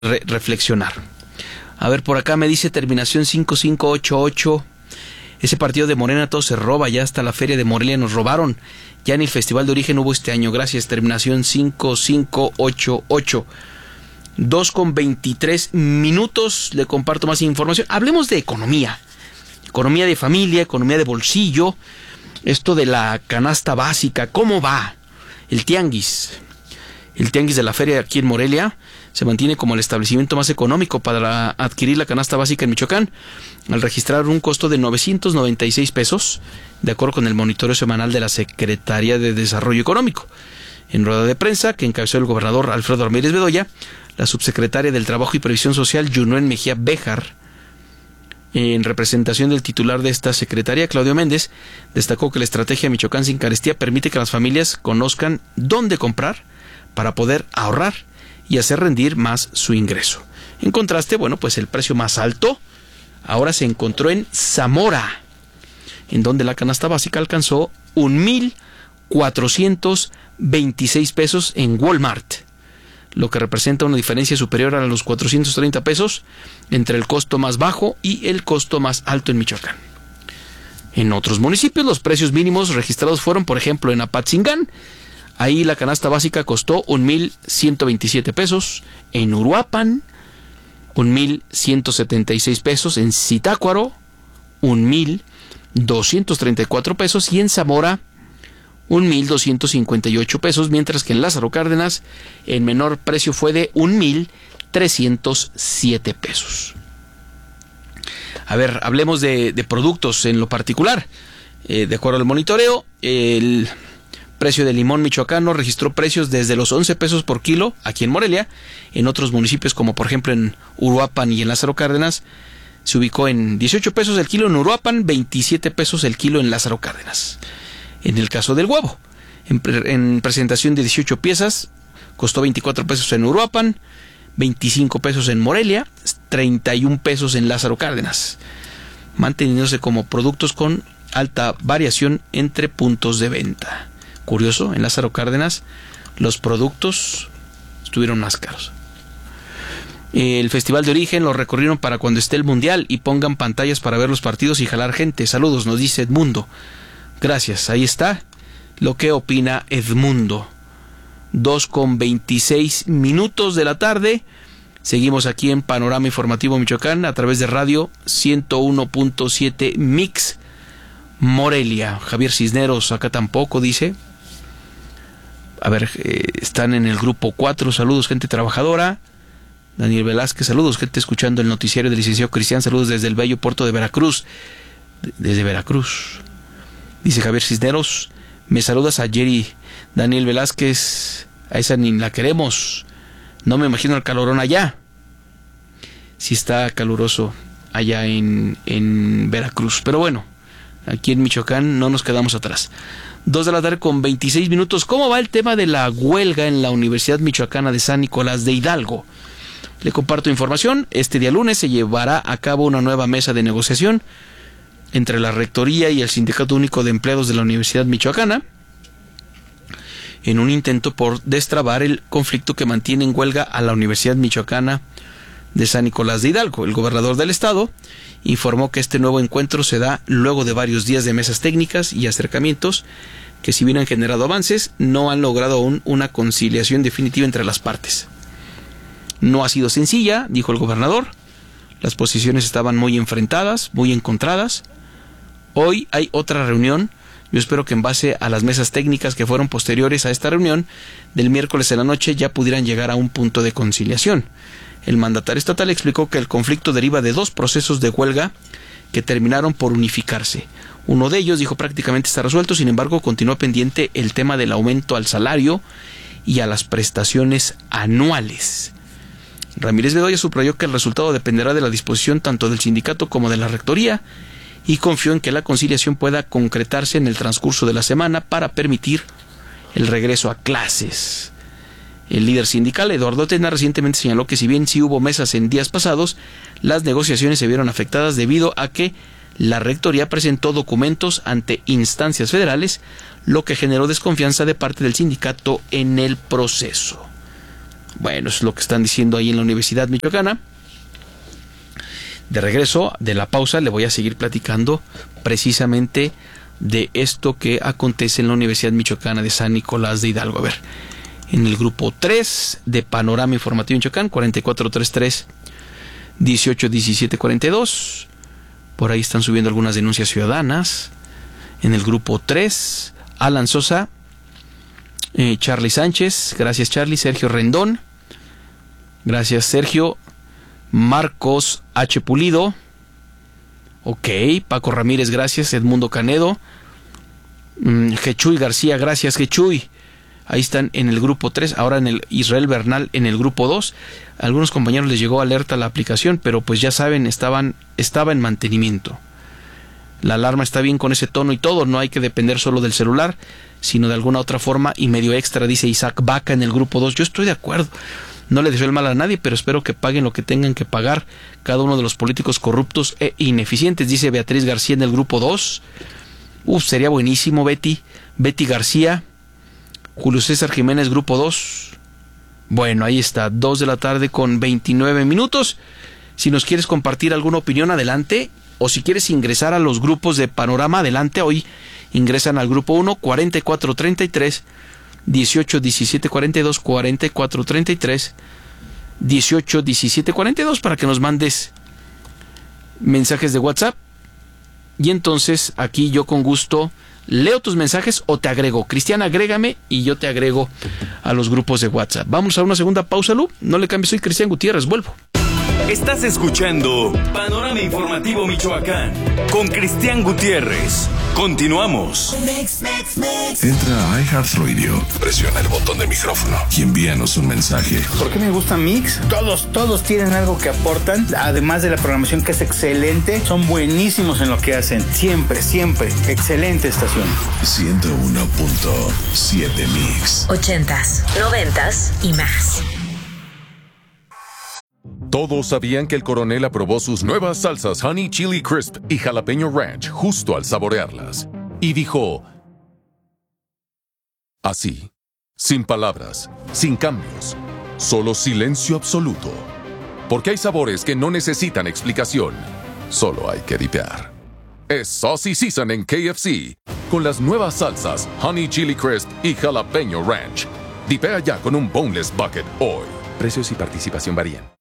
reflexionar. A ver, por acá me dice terminación 5588. Ese partido de Morena todo se roba, ya hasta la feria de Morelia nos robaron. Ya ni el Festival de Origen hubo este año. Gracias, terminación 5588. 2:23 le comparto más información. Hablemos de economía. Economía de familia, economía de bolsillo. Esto de la canasta básica, ¿cómo va? El tianguis de la feria aquí en Morelia se mantiene como el establecimiento más económico para adquirir la canasta básica en Michoacán, al registrar un costo de 996 pesos, de acuerdo con el monitoreo semanal de la Secretaría de Desarrollo Económico. En rueda de prensa que encabezó el gobernador Alfredo Ramírez Bedoya, la subsecretaria del Trabajo y Previsión Social, Yunuen Mejía Béjar, en representación del titular de esta secretaría, Claudio Méndez, destacó que la estrategia Michoacán sin carestía permite que las familias conozcan dónde comprar para poder ahorrar y hacer rendir más su ingreso. En contraste, pues el precio más alto ahora se encontró en Zamora, en donde la canasta básica alcanzó 1,426 pesos en Walmart, lo que representa una diferencia superior a los 430 pesos entre el costo más bajo y el costo más alto en Michoacán. En otros municipios los precios mínimos registrados fueron, por ejemplo, en Apatzingán. Ahí la canasta básica costó 1,127 pesos. En Uruapan, 1,176 pesos. En Zitácuaro, 1,234 pesos. Y en Zamora, 1,258 pesos. Mientras que en Lázaro Cárdenas, el menor precio fue de 1,307 pesos. A ver, hablemos de productos en lo particular. De acuerdo al monitoreo, el precio del limón michoacano registró precios desde los 11 pesos por kilo aquí en Morelia. En otros municipios, como por ejemplo en Uruapan y en Lázaro Cárdenas, se ubicó en 18 pesos el kilo en Uruapan, 27 pesos el kilo en Lázaro Cárdenas. En el caso del huevo, en presentación de 18 piezas, costó 24 pesos en Uruapan, 25 pesos en Morelia, 31 pesos en Lázaro Cárdenas, manteniéndose como productos con alta variación entre puntos de venta. Curioso, en Lázaro Cárdenas los productos estuvieron más caros. El Festival de Origen lo recorrieron para cuando esté el Mundial y pongan pantallas para ver los partidos y jalar gente. Saludos, nos dice Edmundo. Gracias, ahí está lo que opina Edmundo. 2:26 de la tarde. Seguimos aquí en Panorama Informativo Michoacán a través de radio 101.7 Mix Morelia. Javier Cisneros, acá tampoco, dice. A ver, están en el grupo 4. Saludos, gente trabajadora. Daniel Velázquez, saludos, gente escuchando el noticiario del licenciado Cristian. Saludos desde el bello puerto de Veracruz. Desde Veracruz. Dice Javier Cisneros, me saludas a Jerry. Daniel Velázquez, a esa ni la queremos. No me imagino el calorón allá. Sí está caluroso allá en Veracruz. Pero bueno, aquí en Michoacán no nos quedamos atrás. 2:26 p.m. ¿Cómo va el tema de la huelga en la Universidad Michoacana de San Nicolás de Hidalgo? Le comparto información. Este día lunes se llevará a cabo una nueva mesa de negociación entre la Rectoría y el Sindicato Único de Empleados de la Universidad Michoacana, en un intento por destrabar el conflicto que mantiene en huelga a la Universidad Michoacana de San Nicolás de Hidalgo. El gobernador del estado informó que este nuevo encuentro se da luego de varios días de mesas técnicas y acercamientos que, si bien han generado avances, no han logrado aún una conciliación definitiva entre las partes. No ha sido sencilla, dijo el gobernador. Las posiciones estaban muy enfrentadas, muy encontradas. Hoy hay otra reunión. Yo espero que en base a las mesas técnicas que fueron posteriores a esta reunión del miércoles en la noche ya pudieran llegar a un punto de conciliación. El mandatario estatal explicó que el conflicto deriva de dos procesos de huelga que terminaron por unificarse. Uno de ellos, dijo, prácticamente está resuelto. Sin embargo, continúa pendiente el tema del aumento al salario y a las prestaciones anuales. Ramírez Bedoya subrayó que el resultado dependerá de la disposición tanto del sindicato como de la rectoría, y confió en que la conciliación pueda concretarse en el transcurso de la semana para permitir el regreso a clases. El líder sindical, Eduardo Tena, recientemente señaló que si bien sí hubo mesas en días pasados, las negociaciones se vieron afectadas debido a que la rectoría presentó documentos ante instancias federales, lo que generó desconfianza de parte del sindicato en el proceso. Bueno, es lo que están diciendo ahí en la Universidad Michoacana. De regreso de la pausa le voy a seguir platicando precisamente de esto que acontece en la Universidad Michoacana de San Nicolás de Hidalgo. A ver, en el grupo 3 de Panorama Informativo Michoacán, 4433-181742. Por ahí están subiendo algunas denuncias ciudadanas. En el grupo 3, Alan Sosa, Charlie Sánchez, gracias Charlie, Sergio Rendón, gracias Sergio, Marcos H. Pulido, ok, Paco Ramírez, gracias, Edmundo Canedo, Jechuy García, gracias Jechuy, ahí están en el grupo 3, ahora en el Israel Bernal en el grupo 2, a algunos compañeros les llegó alerta a la aplicación, pero pues ya saben, estaba en mantenimiento. La alarma está bien con ese tono y todo, no hay que depender solo del celular, sino de alguna otra forma y medio extra, dice Isaac Vaca en el grupo 2. Yo estoy de acuerdo, no le deseo el mal a nadie, pero espero que paguen lo que tengan que pagar cada uno de los políticos corruptos e ineficientes, dice Beatriz García en el grupo 2. Sería buenísimo, Betty García, Julio César Jiménez, grupo 2. Bueno, ahí está, 2 de la tarde con 29 minutos. Si nos quieres compartir alguna opinión, adelante. O si quieres ingresar a los grupos de Panorama, adelante. Hoy ingresan al grupo 1, 4433 181742, 4433 181742, para que nos mandes mensajes de WhatsApp. Y entonces aquí yo con gusto leo tus mensajes o te agrego. Cristian, agrégame y yo te agrego a los grupos de WhatsApp. Vamos a una segunda pausa, Lu. No le cambies, soy Cristian Gutiérrez, vuelvo. Estás escuchando Panorama Informativo Michoacán con Cristian Gutiérrez. Continuamos. Entra a iHeartRadio, presiona el botón de micrófono y envíanos un mensaje. ¿Por qué me gusta Mix? Todos tienen algo que aportan, además de la programación que es excelente. Son buenísimos en lo que hacen. Siempre. Excelente estación. 101.7 Mix. 80s, 90s y más. Todos sabían que el coronel aprobó sus nuevas salsas Honey Chili Crisp y Jalapeño Ranch justo al saborearlas. Y dijo, así, sin palabras, sin cambios, solo silencio absoluto. Porque hay sabores que no necesitan explicación, solo hay que dipear. Es Saucy Season en KFC, con las nuevas salsas Honey Chili Crisp y Jalapeño Ranch. Dipea ya con un Boneless Bucket hoy. Precios y participación varían.